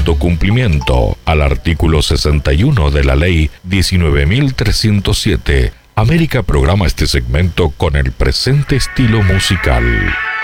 dando cumplimiento al artículo 61 de la Ley 19.307, América programa este segmento con el presente estilo musical.